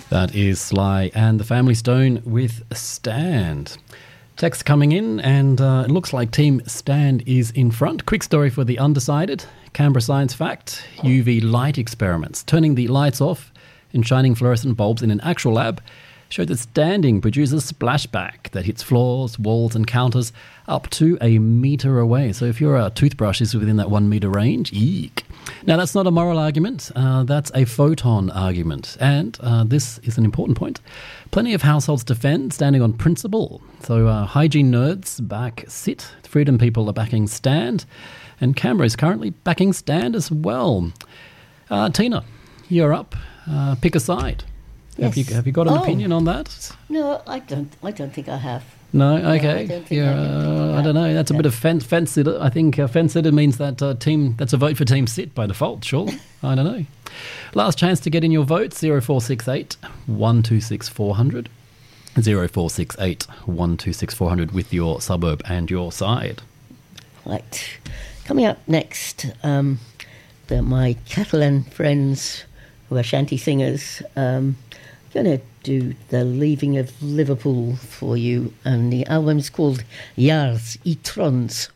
That is Sly and the Family Stone with Stand. Text coming in, and it looks like Team Stand is in front. Quick story for the undecided. Canberra science fact, UV light experiments. Turning the lights off and shining fluorescent bulbs in an actual lab showed that standing produces splashback that hits floors, walls and counters up to a metre away. So if your toothbrush is within that 1 metre range, eek. Now, that's not a moral argument. That's a photon argument. And this is an important point. Plenty of households defend standing on principle. So hygiene nerds back sit. Freedom people are backing stand. And Canberra is currently backing stand as well. Tina, you're up. Pick a side. Yes. Have you got an opinion on that? No, I don't think I have. No, okay. I don't know. That's a bit of fence sitter. I think fence sitter means that team. That's a vote for Team Sit by default. Sure. I don't know. Last chance to get in your vote. 0468 126 400. 0468 126 400 with your suburb and your side. Right. Coming up next, my Catalan friends who are shanty singers. Going to do The Leaving of Liverpool for you, and the album is called Llars y Trons.